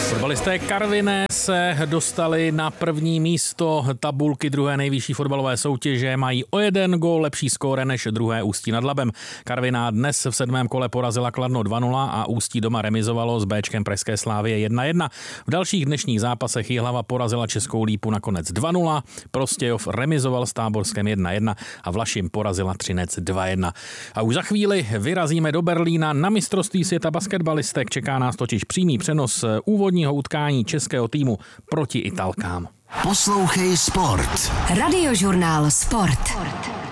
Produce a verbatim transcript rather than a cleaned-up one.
Fotbalisté Karviné se dostali na první místo tabulky druhé nejvyšší fotbalové soutěže. Mají o jeden gól lepší skóre než druhé Ústí nad Labem. Karviná dnes v sedmém kole porazila Kladno dva nula a Ústí doma remizovalo s Béčkem Pražské Slávie jedna jedna. V dalších dnešních zápasech Jihlava porazila Českou Lípu nakonec dva nula, Prostějov remizoval s Táborskem jedna jedna a Vlašim porazila Třinec dva jedna. A už za chvíli vyrazíme do Berlína na mistrovství světa basketbalistek. Čeká nás totiž přímý přenos úvodního utkání českého týmu proti Italkám. Poslouchej Sport. Radiožurnál Sport.